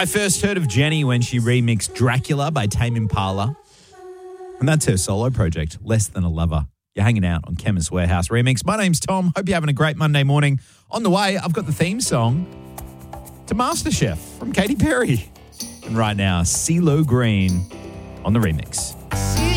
I first heard of Jenny when she remixed Dracula by Tame Impala. And that's her solo project, Less Than a Lover. You're hanging out on Chemist Warehouse Remix. My name's Tom. Hope you're having a great Monday morning. On the way, I've got the theme song to MasterChef from Katy Perry. And right now, CeeLo Green on the remix.